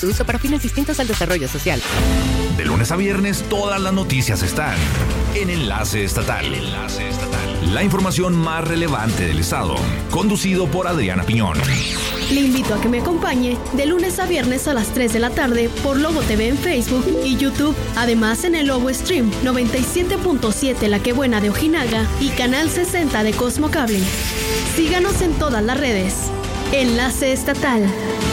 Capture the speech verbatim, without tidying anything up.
Su uso para fines distintos al desarrollo social. De lunes a viernes, todas las noticias están en Enlace Estatal. Enlace Estatal. La información más relevante del estado. Conducido por Adriana Piñón. Le invito a que me acompañe de lunes a viernes a las tres de la tarde por Lobo T V en Facebook y YouTube. Además en el Lobo Stream noventa y siete punto siete La Que Buena de Ojinaga y Canal sesenta de Cosmo Cable. Síganos en todas las redes. Enlace Estatal.